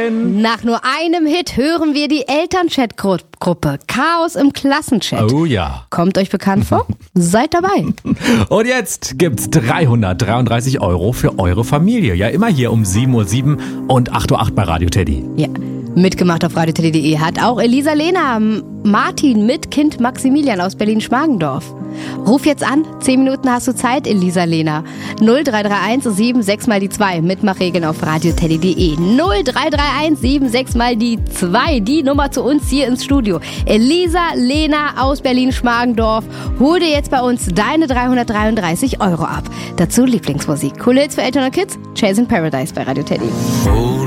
Moin. Nach nur einem Hit hören wir die Elternchat-Gruppe Chaos im Klassenchat. Oh ja. Kommt euch bekannt vor? Seid dabei. Und jetzt gibt's 333 € für eure Familie. Ja, immer hier um 7:07 Uhr und 8:08 Uhr bei Radio Teddy. Ja, mitgemacht auf radioteddy.de hat auch Elisa Lena, Martin mit Kind Maximilian aus Berlin-Schmargendorf. Ruf jetzt an, 10 Minuten hast du Zeit, Elisa Lena. 0331 76 mal die 2, Mitmachregeln auf radioteddy.de. 0331 76 mal die 2, die Nummer zu uns hier ins Studio. Elisa Lena aus Berlin-Schmargendorf, hol dir jetzt bei uns deine 333 € ab. Dazu Lieblingsmusik. Coole Hits für Eltern und Kids, Chasing Paradise bei Radio Teddy.